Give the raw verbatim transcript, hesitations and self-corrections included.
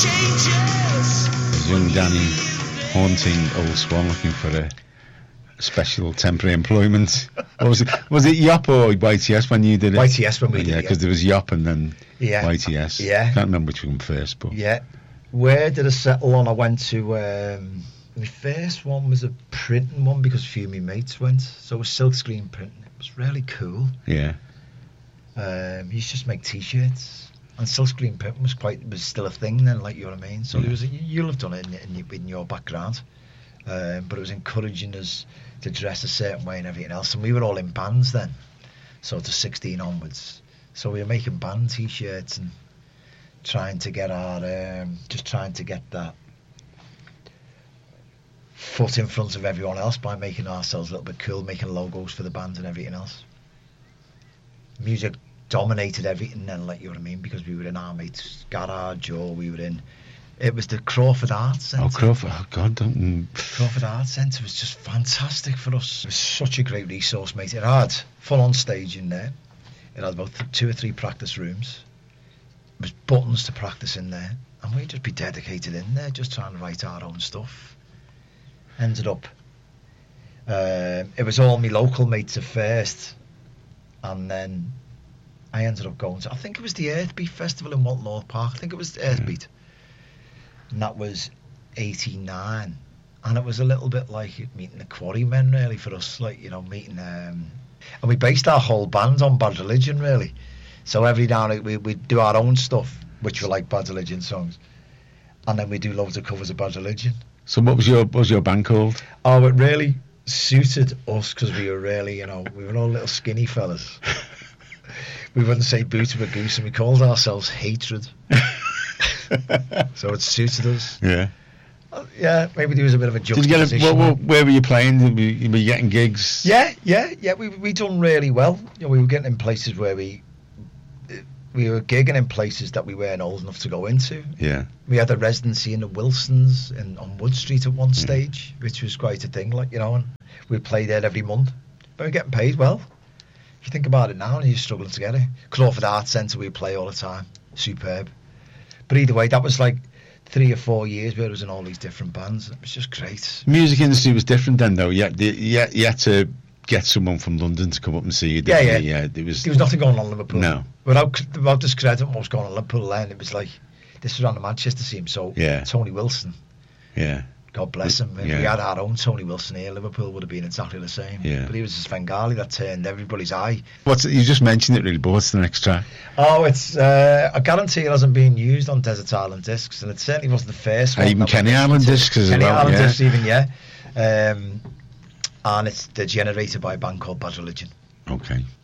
There's young Danny haunting Old Swan looking for a special temporary employment. What was it? Was it Yop or Y T S when you did it? Y T S when we yeah, did it. Yeah, because there was Yop and then yeah. Y T S. Yeah. Can't remember which one first, but yeah. Where did I settle on? I went to um, my first one was a printing one because a few of my mates went. So it was silk screen printing. It was really cool. Yeah. Um, you used to just make T-shirts, and silk screen printing was quite was still a thing then. Like you know what I mean. So yeah. there was a, you'll have done it in, in, in your background, um, but it was encouraging us to dress a certain way and everything else. And we were all in bands then, so to sixteen onwards. So we were making band T-shirts and trying to get our um, just trying to get that foot in front of everyone else by making ourselves a little bit cool, making logos for the bands and everything else. Music dominated everything then, like you know what I mean, because we were in our mate's garage or we were in. It was the Crawford Arts Centre. Oh, Crawford! Oh God, don't. Crawford Arts Centre was just fantastic for us. It was such a great resource, mate. It had full-on stage in there. It had about th- two or three practice rooms. There was buttons to practice in there, and we'd just be dedicated in there, just trying to write our own stuff. Ended up, um, it was all my local mates at first, and then I ended up going to, I think it was the Earthbeat Festival in Walton North Park. I think it was Earthbeat, and that was eighty-nine, and it was a little bit like meeting the Quarrymen, really, for us, like, you know, meeting, um, and we based our whole band on Bad Religion, really. So every now and then we we do our own stuff, which were like Bad Religion songs, and then we do loads of covers of Bad Religion. So what was your what was your band called? Oh, it really suited us because we were really, you know, we were all little skinny fellas. We wouldn't say boo to a goose, and we called ourselves Hatred. So it suited us. Yeah. Uh, yeah, maybe there was a bit of a Did you get a, juxtaposition. what, what, where were you playing? Were you, were you getting gigs? Yeah, yeah, yeah. We we done really well. You know, we were getting in places where we we were gigging in places that we weren't old enough to go into. Yeah. We had a residency in the Wilsons in on Wood Street at one stage, mm. which was quite a thing, like, you know, and we played there every month. But we were getting paid well. If you think about it now, and you're struggling to get it. Crawford Arts Centre, we play all the time. Superb. But either way, that was like three or four years where it was in all these different bands. It was just great. The music industry was different then, though. You had, you had, you had to get someone from London to come up and see you. Yeah, yeah. yeah it was, there was nothing going on in Liverpool. No. Without, without discrediting what was going on in Liverpool then, it was like, this was on the Manchester scene, so yeah. Tony Wilson. Yeah. God bless him. If yeah. we had our own Tony Wilson here, Liverpool would have been exactly the same. Yeah. But he was a Svengali that turned everybody's eye. What's You just mentioned it really, but what's the next track? Oh, it's, uh, I guarantee it hasn't been used on Desert Island Discs, and it certainly wasn't the first one. Even Kenny Island Discs as Kenny well. Island yeah. Discs, even, yeah. Um, and it's they're generated by a band called Bad Religion. Okay.